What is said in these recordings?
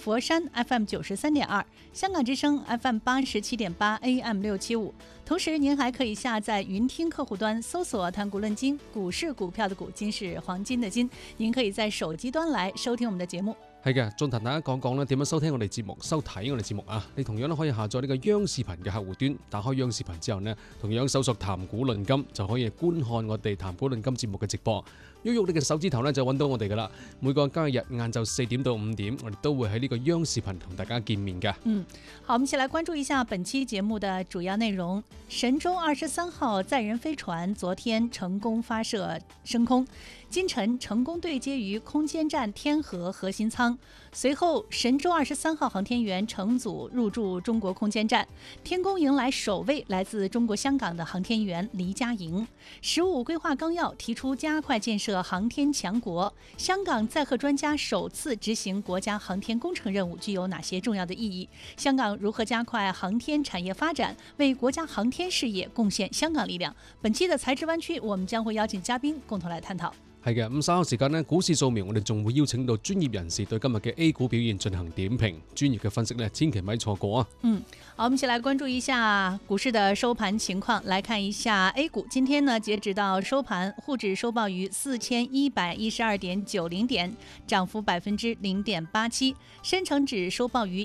佛山 FM 93.2，香港之声 FM 87.8 AM 675。同时，您还可以下載雲聽客戶端，搜索談股論金，股市股票的股，金是黃金的金。您可以在手機端來收聽我們的節目。 係嘅，仲同大家講講咧點樣收聽我哋節目、收睇我哋節目啊！你同樣咧可以下載呢個央視頻嘅客戶端，打開央視頻之後呢，同樣搜索談股論金，就可以觀看我哋談股論金節目嘅直播。喐喐你嘅手指頭呢，就揾到我哋噶啦。每個交易日晏晝4點到5點，我哋都會喺呢個央視頻同大家見面嘅。 好，我們一起來關注一下本期節目的主要內容。神舟23號載人飛船昨天成功發射升空，今晨成功對接於空間站天河核心艙。隨後，神舟23號航天員乘組入駐中國空間站，天宮迎來首位來自中國香港的航天員黎佳瑩。15規劃綱要提出加快建設航天強國，香港載荷專家首次執行國家航天工程任務具有哪些重要的意義？香港如何加快航天產業發展，為國家航天事業貢獻香港力量？本期的財智灣區，我們將會邀請嘉賓共同來探討。 係嘅，咁稍後時間呢，股市掃描我哋仲會邀請到專業人士對今日嘅 A 股表現進行點評，專業嘅分析呢，千祈咪錯過啊！ 好，我們一起來關注一下股市的收盤情況，來看一下 A 股。今天呢，截止到收盤，滬指收報於4112.90點，漲幅0.87%；深成指收報於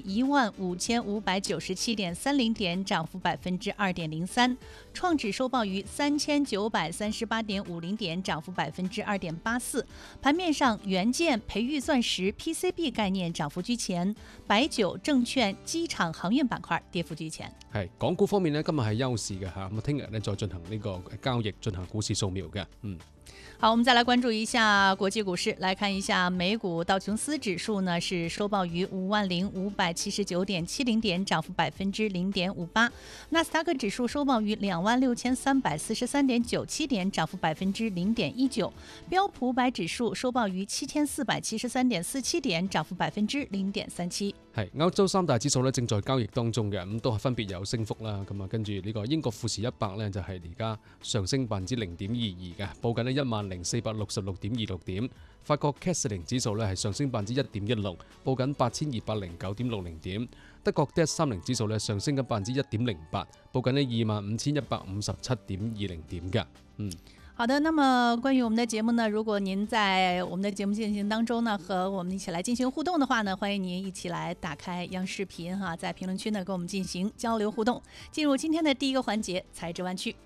15597.30點，漲幅2.03%；創指收報於3938.50點，漲幅2.84%。盤面上，元件、培育鑽石、PCB 概念漲幅居前，白酒、證券、機場航運板塊跌幅居前。 係港股方面呢，今日係休市嘅嚇，咁聽日呢再進行呢個交易，進行股市掃描嘅。 好，我們再來關注一下國際股市，來看一下美股道瓊斯指數呢是收報於50579.70點，漲幅0.58%；納斯達克指數收報於26343.97點，漲幅0.19%；標普500指數收報於7473.47點，漲幅0.37%。 係歐洲三大指數咧正在交易當中嘅，咁都係分別有升幅啦。咁啊，跟住呢個英國富時100咧就係而家上升0.22%嘅，報緊呢10466.26點。法國 CAC 40指數咧係上升1.16%，報緊8209.60點。德國 DAX 30指數咧上升緊1.08%，報緊呢25157.20點嘅。 好的，那麼關於我們的節目呢，如果您在我們的節目進行當中呢，和我們一起來進行互動的話呢，歡迎您一起來打開央視頻哈，在評論區呢跟我們進行交流互動。進入今天的第一個環節，財智灣區。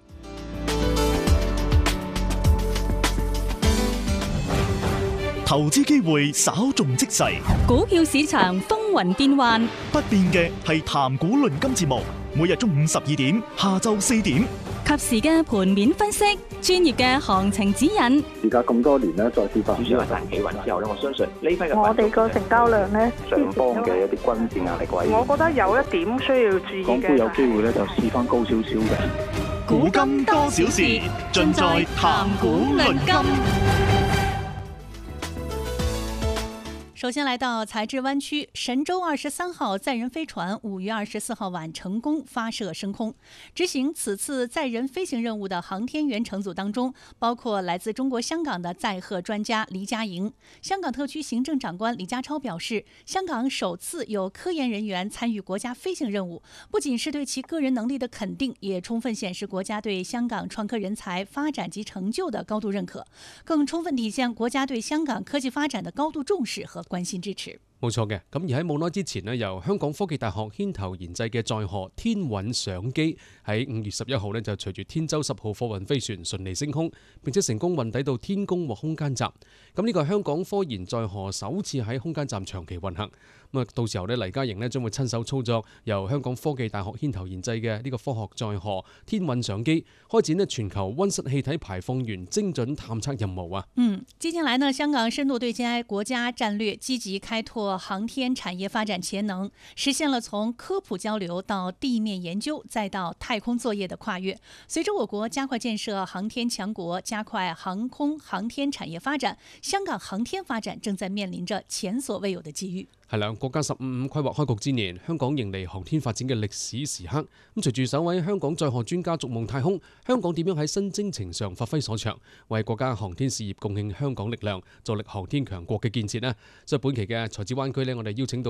投資機會稍縱即逝， 股票市場風雲變幻， 不變嘅係談股論金節目，每日中午12點，下晝4點， 及時嘅盤面分析，專業嘅行情指引。 而家咁多年咧，再跌翻， 主要係大企穩之後咧，我相信呢批嘅我哋個成交量咧， 上方嘅一啲均線壓力位， 我覺得有一點需要注意嘅， 港股有機會咧就試翻高少少嘅。 古今多少事，盡在談股論金。 首先來到財智灣區，神舟23號載人飛船5月24號晚成功發射升空。執行此次載人飛行任務的航天員乘組當中，包括來自中國香港的載荷專家黎佳瑩。香港特區行政長官李家超表示，香港首次有科研人員參與國家飛行任務，不僅是對其個人能力的肯定，也充分顯示國家對香港創科人才發展及成就的高度認可，更充分體現國家對香港科技發展的高度重視和關心支持。 冇錯嘅，咁而喺冇耐之前呢，由香港科技大學牽頭研製嘅載荷天韻相機喺5月11號呢就隨住天舟10號貨運飛船順利升空，並且成功運抵到天宮或空間站。咁呢個係香港科研載荷首次喺空間站長期運行。咁啊，到時候呢，黎佳瑩呢將會親手操作由香港科技大學牽頭研製嘅呢個科學載荷天韻相機，開展呢全球溫室氣體排放源精準探測任務啊。 接下來呢，香港深度對接國家戰略，積極開拓航天產業發展潛能，實現了從科普交流到地面研究再到太空作業的跨越。隨着我國加快建設航天強國，加快航空航天產業發展，香港航天發展正在面臨着前所未有的機遇。 係啦，國家15規劃開局之年，香港迎嚟航天發展嘅歷史時刻。咁隨住首位香港載荷專家逐夢太空，香港點樣喺新征程上發揮所長，為國家航天事業貢獻香港力量，助力航天強國嘅建設呢？所以本期嘅財智灣區呢，我哋邀請到